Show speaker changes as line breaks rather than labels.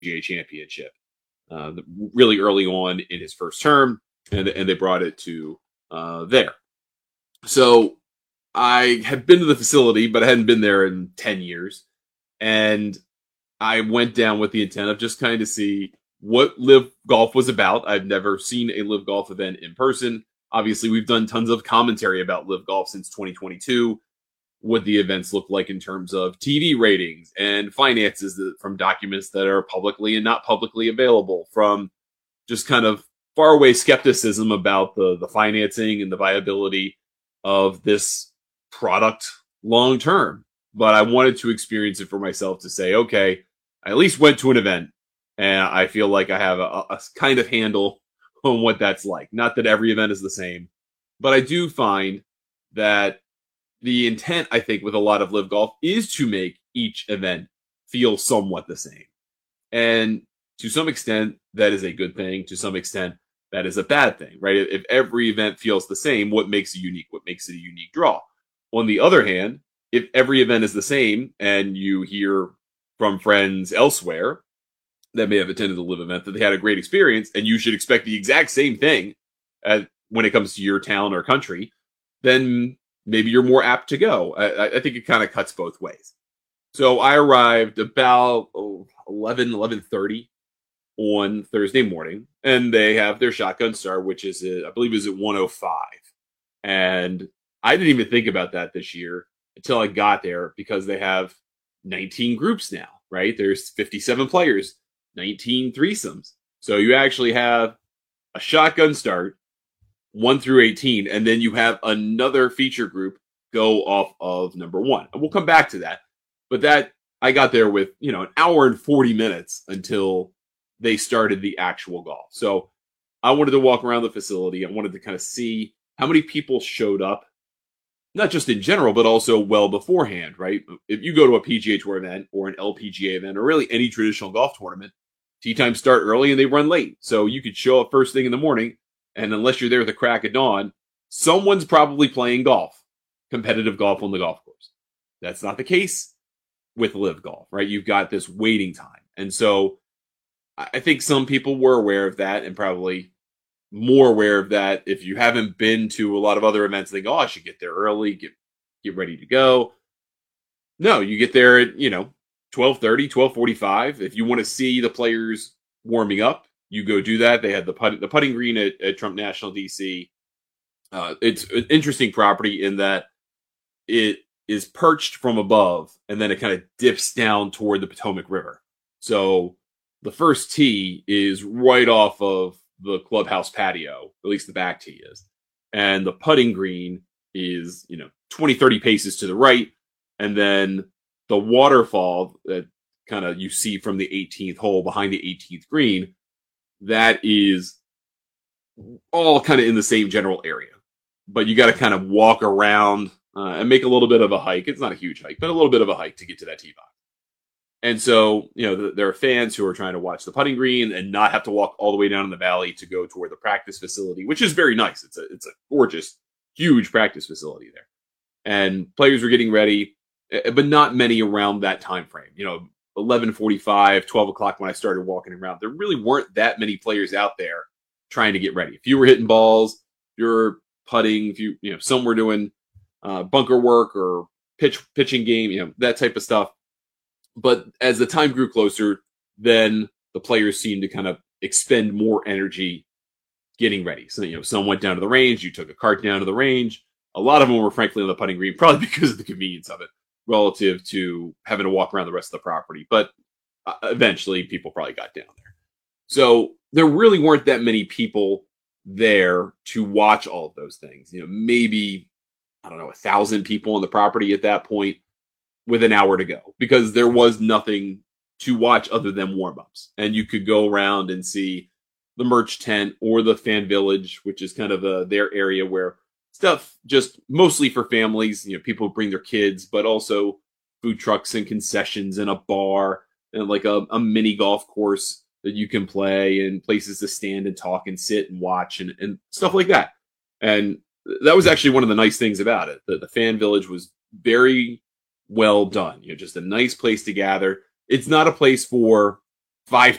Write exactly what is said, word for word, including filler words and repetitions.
G A Championship uh, really early on in his first term, and and they brought it to uh, there. So I had been to the facility, but I hadn't been there in ten years, and I went down with the intent of just kind of see what Live Golf was about. I've never seen a Live Golf event in person. Obviously, we've done tons of commentary about Live Golf since twenty twenty-two, what the events look like in terms of T V ratings and finances that, from documents that are publicly and not publicly available, from just kind of faraway skepticism about the, the financing and the viability of this product long term. But I wanted to experience it for myself to say, okay, I at least went to an event and I feel like I have a, a kind of handle on what that's like. Not that every event is the same, but I do find that the intent, I think, with a lot of Live Golf is to make each event feel somewhat the same. And to some extent, that is a good thing. To some extent, that is a bad thing, right? If every event feels the same, what makes it unique? What makes it a unique draw? On the other hand, if every event is the same and you hear from friends elsewhere that may have attended the Live event that they had a great experience, and you should expect the exact same thing as when it comes to your town or country, then maybe you're more apt to go. I, I think it kind of cuts both ways. So I arrived about oh, eleven, eleven thirty on Thursday morning, and they have their shotgun start, which is, at, I believe, is at one oh five. And I didn't even think about that this year until I got there, because they have nineteen groups now, right? There's fifty-seven players, nineteen threesomes. So you actually have a shotgun start, one through eighteen, and then you have another feature group go off of number one. And we'll come back to that. But that, I got there with, you know, an hour and forty minutes until they started the actual golf. So I wanted to walk around the facility. I wanted to kind of see how many people showed up, not just in general, but also well beforehand, right? If you go to a P G A Tour event or an L P G A event, or really any traditional golf tournament, tee times start early and they run late. So you could show up first thing in the morning, and unless you're there at the crack of dawn, someone's probably playing golf, competitive golf on the golf course. That's not the case with Live Golf, right? You've got this waiting time. And so I think some people were aware of that, and probably more aware of that if you haven't been to a lot of other events. They go, oh, I should get there early, get get ready to go. No, you get there at, you know, twelve thirty, twelve forty-five. If you want to see the players warming up, you go do that. They had the, put- the putting green at, at Trump National D C. Uh, it's an interesting property in that it is perched from above, and then it kind of dips down toward the Potomac River. So the first tee is right off of the clubhouse patio, at least the back tee is. And the putting green is, you know, twenty, thirty paces to the right. And then the waterfall that kind of you see from the eighteenth hole behind the eighteenth green, that is all kind of in the same general area. But you got to kind of walk around uh, and make a little bit of a hike. It's not a huge hike, but a little bit of a hike to get to that tee box. And so, you know, th- there are fans who are trying to watch the putting green and not have to walk all the way down in the valley to go toward the practice facility, which is very nice. It's a it's a gorgeous, huge practice facility there. And players were getting ready, but not many around that time frame. You know, eleven forty-five, twelve o'clock when I started walking around, there really weren't that many players out there trying to get ready. If you were hitting balls, you're putting, if you, you know, some were doing uh, bunker work or pitch pitching game, you know, that type of stuff. But as the time grew closer, then the players seemed to kind of expend more energy getting ready. So, you know, some went down to the range. You took a cart down to the range. A lot of them were, frankly, on the putting green, probably because of the convenience of it relative to having to walk around the rest of the property. But uh, eventually, people probably got down there. So there really weren't that many people there to watch all of those things. You know, maybe, I don't know, a thousand people on the property at that point, with an hour to go, because there was nothing to watch other than warm-ups. And you could go around and see the merch tent or the fan village, which is kind of a, their area where stuff just mostly for families, you know, people bring their kids, but also food trucks and concessions and a bar and like a, a mini golf course that you can play, and places to stand and talk and sit and watch and, and stuff like that. And that was actually one of the nice things about it. The, the fan village was very well done. You know, just a nice place to gather. It's not a place for five